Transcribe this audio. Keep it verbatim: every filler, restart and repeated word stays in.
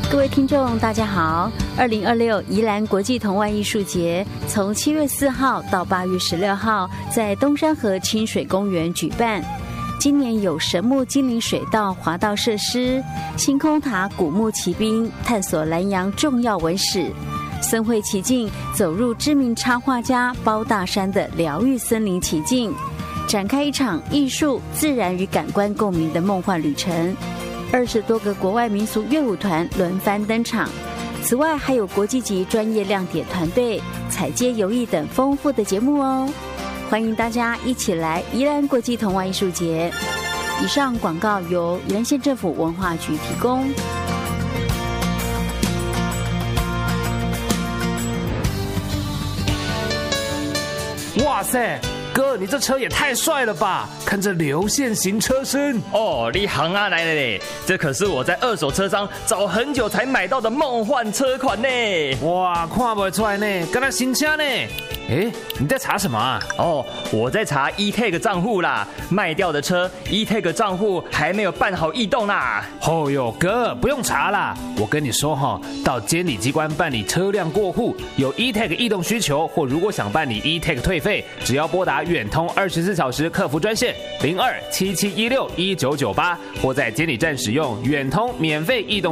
各位听众大家好，二零二六宜兰国际童玩艺术节从七月四号到八月十六号在东山河清水公园举办。今年有神木精灵水道滑道设施、星空塔古木骑兵探索南洋重要文史，森会奇境走入知名插画家包大山的疗愈森林奇境，展开一场艺术、自然与感官共鸣的梦幻旅程。二十多个国外民俗乐舞团轮番登场，此外还有国际级专业亮点团队、踩街游艺等丰富的节目哦。欢迎大家一起来宜兰国际童玩艺术节。以上广告由宜兰县政府文化局提供。 哇塞，哥，你这车也太帅了吧！看这流线型车身哦，你行啊来了嘞！这可是我在二手车商找很久才买到的梦幻车款呢！ 哇，看不出来呢，跟那新车呢。哎，你在查什么啊？ 哦，我在查 E-Tag 账户啦，卖掉的车 E-Tag 账户还没有办好异动啦。 哦哟，哥，不用查啦，我跟你说哈，到监理机关办理车辆过户，有 E-Tag 异动需求，或如果想办理 E-Tag 退费，只要拨打远通二十四小时客服专线零二七七一六一九九八，或在监理站使用远通免费异动。